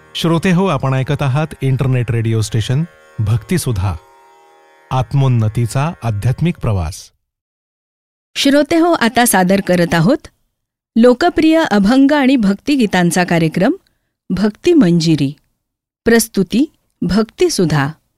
श्रोते हो, आपण ऐकत आहात इंटरनेट रेडिओ स्टेशन भक्तिसुधा, आत्मोन्नतीचा आध्यात्मिक प्रवास. श्रोते हो, आता सादर करत आहोत लोकप्रिय अभंग आणि भक्तिगीतांचा कार्यक्रम भक्ती मंजिरी. प्रस्तुती भक्तिसुधा.